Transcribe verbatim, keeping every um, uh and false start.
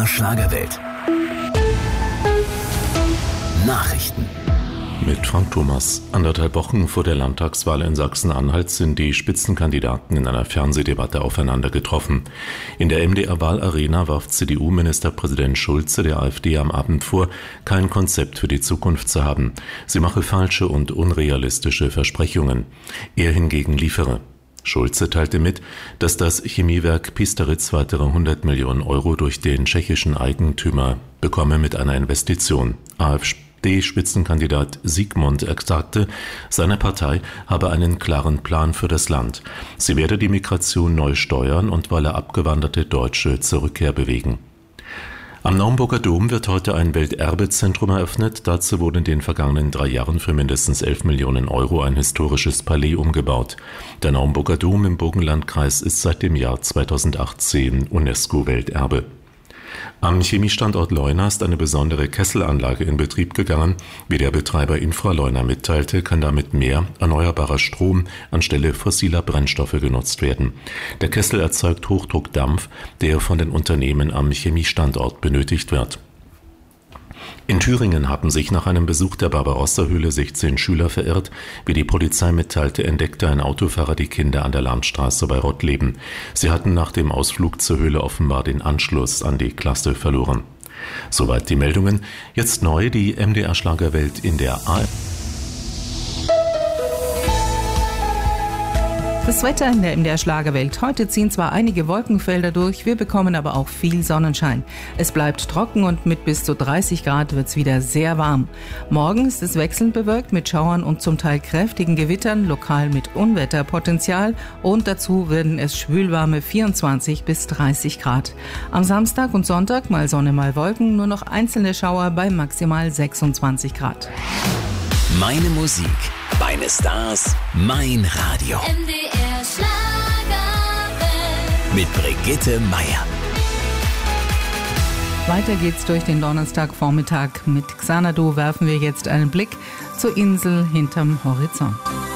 R Schlagerwelt. Nachrichten. Mit Frank Thomas. Anderthalb Wochen vor der Landtagswahl in Sachsen-Anhalt sind die Spitzenkandidaten in einer Fernsehdebatte aufeinander getroffen. In der M D R-Wahlarena warf C D U-Ministerpräsident Schulze der AfD am Abend vor, kein Konzept für die Zukunft zu haben. Sie mache falsche und unrealistische Versprechungen. Er hingegen liefere. Schulze teilte mit, dass das Chemiewerk Piesteritz weitere hundert Millionen Euro durch den tschechischen Eigentümer bekomme mit einer Investition. AfD-Spitzenkandidat Sigmund sagte, seine Partei habe einen klaren Plan für das Land. Sie werde die Migration neu steuern und wolle abgewanderte Deutsche zur Rückkehr bewegen. Am Naumburger Dom wird heute ein Welterbezentrum eröffnet. Dazu wurde in den vergangenen drei Jahren für mindestens elf Millionen Euro ein historisches Palais umgebaut. Der Naumburger Dom im Burgenlandkreis ist seit dem Jahr zweitausendachtzehn UNESCO-Welterbe. Am Chemiestandort Leuna ist eine besondere Kesselanlage in Betrieb gegangen. Wie der Betreiber Infraleuna mitteilte, kann damit mehr erneuerbarer Strom anstelle fossiler Brennstoffe genutzt werden. Der Kessel erzeugt Hochdruckdampf, der von den Unternehmen am Chemiestandort benötigt wird. In Thüringen haben sich nach einem Besuch der Barbarossa-Höhle sechzehn Schüler verirrt. Wie die Polizei mitteilte, entdeckte ein Autofahrer die Kinder an der Landstraße bei Rottleben. Sie hatten nach dem Ausflug zur Höhle offenbar den Anschluss an die Klasse verloren. Soweit die Meldungen. Jetzt neu die M D R-Schlagerwelt in der A R D. Das Wetter in der M D R-Schlagerwelt. Heute ziehen zwar einige Wolkenfelder durch, wir bekommen aber auch viel Sonnenschein. Es bleibt trocken und mit bis zu dreißig Grad wird es wieder sehr warm. Morgen ist es wechselnd bewölkt mit Schauern und zum Teil kräftigen Gewittern, lokal mit Unwetterpotenzial, und dazu werden es schwülwarme vierundzwanzig bis dreißig Grad. Am Samstag und Sonntag mal Sonne, mal Wolken, nur noch einzelne Schauer bei maximal sechsundzwanzig Grad. Meine Musik, meine Stars, mein Radio. M D R Schlagerwelt. Mit Brigitte Meier. Weiter geht's durch den Donnerstagvormittag. Mit Xanadu werfen wir jetzt einen Blick zur Insel hinterm Horizont.